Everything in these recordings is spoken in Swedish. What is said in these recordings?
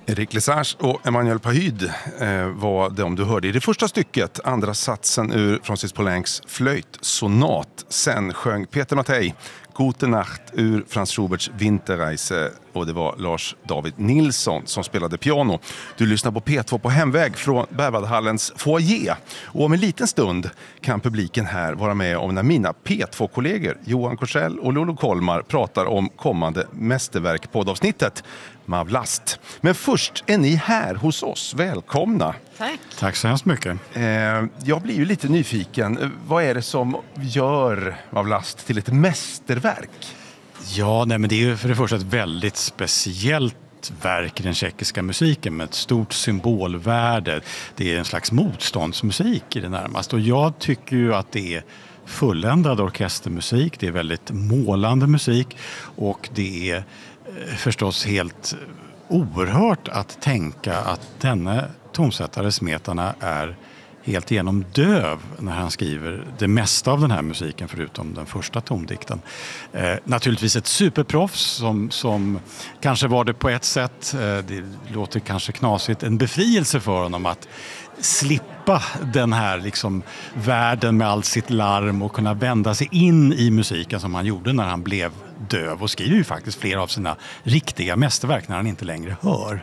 Eric Lesage och Emmanuel Pahyd var de du hörde i det första stycket, andra satsen ur Francis Poulencs flöjtsonat. Sen sjöng Peter Mattei Gute Nacht ur Franz Schuberts Winterreise och det var Lars David Nilsson som spelade piano. Du lyssnar på P2 på hemväg från Berwaldhallens foyer. Och om en liten stund kan publiken här vara med om när mina P2-kollegor Johan Korsell och Lolo Kolmar pratar om kommande mästerverk poddavsnittet Mavlast. Men först är ni här hos oss. Välkomna. Tack. Tack så hemskt mycket. Jag blir ju lite nyfiken. Vad är det som gör Mavlast till ett mästerverk? Ja, men det är ju för det första ett väldigt speciellt verk i den tjeckiska musiken med ett stort symbolvärde. Det är en slags motståndsmusik i det närmaste. Och jag tycker ju att det är fulländad orkestermusik. Det är väldigt målande musik och det är förstås helt oerhört att tänka att denna tonsättare Smetana är helt igenom döv när han skriver det mesta av den här musiken förutom den första tondikten. Naturligtvis ett superproffs som kanske var det på ett sätt, det låter kanske knasigt, en befrielse för honom att slippa den här liksom världen med allt sitt larm och kunna vända sig in i musiken som han gjorde när han blev döv och skriver ju faktiskt flera av sina riktiga mästerverk när han inte längre hör.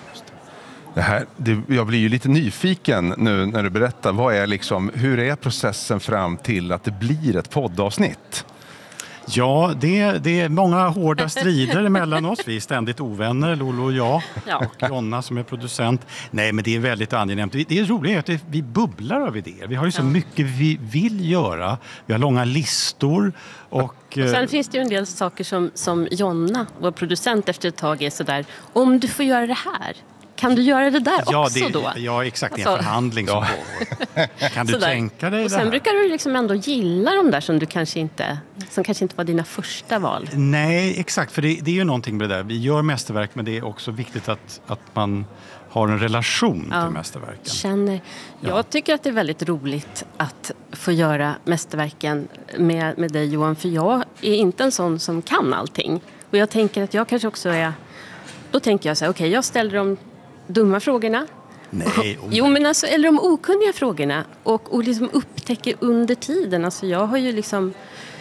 Jag blir ju lite nyfiken nu när du berättar. Hur är processen fram till att det blir ett poddavsnitt? Ja, det är många hårda strider mellan oss. Vi är ständigt ovänner, Lolo och jag. Och Jonna som är producent. Nej, men det är väldigt angenämt. Det är roligt att vi bubblar av idéer. Vi har ju så mycket vi vill göra. Vi har långa listor. Och sen finns det ju en del saker som Jonna, vår producent, efter ett tag är sådär. Om du får göra det här, kan du göra det där också då? Ja, exakt. Det är en förhandling som pågår. Kan du tänka dig och sen brukar du liksom ändå gilla de där som kanske inte var dina första val. Nej, exakt. För det är ju någonting med det där. Vi gör mästerverk, men det är också viktigt att man har en relation till mästerverken. Jag tycker att det är väldigt roligt att få göra mästerverken med dig, Johan. För jag är inte en sån som kan allting. Och jag tänker att jag kanske också är... Då tänker jag så här, okej, jag ställer de dumma frågorna. Nej. Men alltså, eller de okunniga frågorna. Och liksom upptäcker under tiden. Alltså jag har ju liksom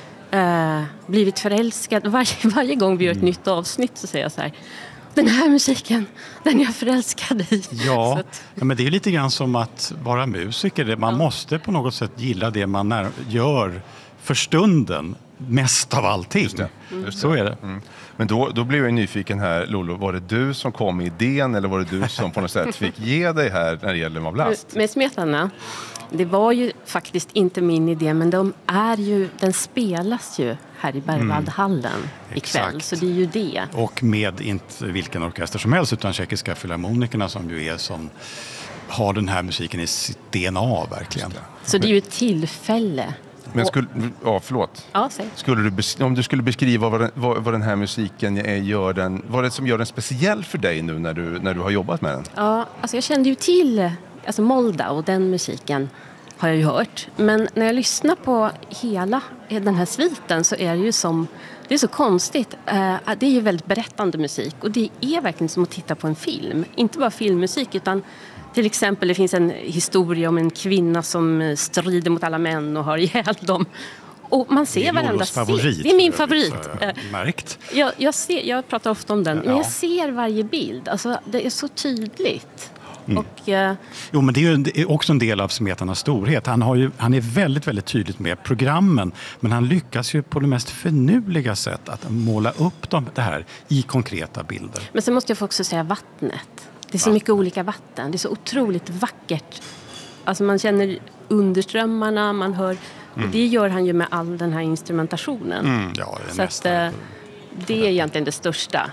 blivit förälskad. Varje gång vi gör ett nytt avsnitt så säger jag så här: den här musiken, den är jag förälskad i. Ja, men det är lite grann som att vara musiker. Man måste på något sätt gilla det man gör för stunden. Mest av allting. Just det. Så är det. Men då blev jag nyfiken här, Lolo. Var det du som kom med idén eller var det du som på något sätt fick ge dig här när det gäller Mavlast? Med Smetana, det var ju faktiskt inte min idé, men den spelas ju här i Berwaldhallen ikväll. Exakt. Så det är ju det. Och med inte vilken orkester som helst utan tjeckiska filharmonikerna som ju är som har den här musiken i sitt DNA verkligen. Så det är ju ett tillfälle. Men förlåt. Ja, säg. Om du skulle beskriva vad den här musiken vad det som gör den speciell för dig nu när du har jobbat med den? Ja, alltså jag kände ju till Moldau och den musiken har jag ju hört. Men när jag lyssnar på hela den här sviten så är det är så konstigt. Det är ju väldigt berättande musik och det är verkligen som att titta på en film. Inte bara filmmusik utan till exempel det finns en historia om en kvinna som strider mot alla män och har ihjäl dem. Och man ser varandra. Favorit, det är min favorit. Märkt. Jag pratar ofta om den. Men jag ser varje bild. Alltså, det är så tydligt. Jo, men det är ju också en del av Smetanas storhet. Han är väldigt, väldigt tydligt med programmen. Men han lyckas ju på det mest förnuliga sätt att måla upp det här i konkreta bilder. Men sen måste jag också säga vattnet. Det är så mycket olika vatten. Det är så otroligt vackert. Alltså man känner underströmmarna, man hör... Och det gör han ju med all den här instrumentationen. Ja, det är så att, det är egentligen det största.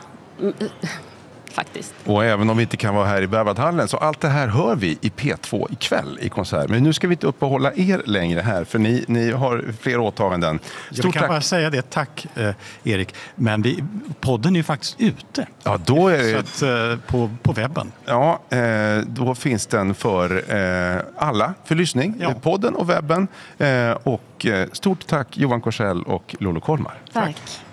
Faktiskt. Och även om vi inte kan vara här i Berwaldhallen så allt det här hör vi i P2 ikväll i konsert. Men nu ska vi inte uppehålla er längre här för ni har fler åtaganden. Jag kan bara säga det, tack Erik. Men podden är ju faktiskt ute. Ja, då är det... Så att, på webben. Ja, då finns den för alla för lyssning. Ja. Podden och webben. Och stort tack Johan Korsell och Lolo Kolmar. Tack.